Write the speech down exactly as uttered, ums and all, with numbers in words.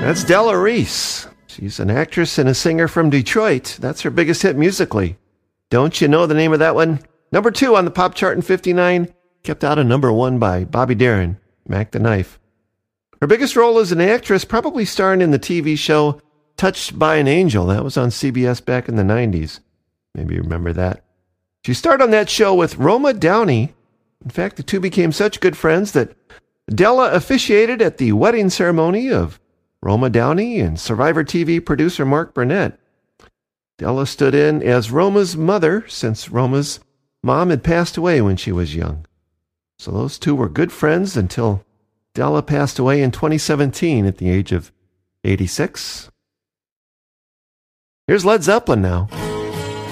That's Della Reese. She's an actress and a singer from Detroit. That's her biggest hit musically. Don't you know the name of that one? Number two on the pop chart in fifty-nine, kept out of number one by Bobby Darin, Mac the Knife. Her biggest role as an actress, probably starring in the T V show Touched by an Angel. That was on C B S back in the nineties. Maybe you remember that. She starred on that show with Roma Downey. In fact, the two became such good friends that Della officiated at the wedding ceremony of Roma Downey and Survivor T V producer Mark Burnett. Della stood in as Roma's mother since Roma's mom had passed away when she was young. So those two were good friends until Della passed away in twenty seventeen at the age of eighty-six. Here's Led Zeppelin now.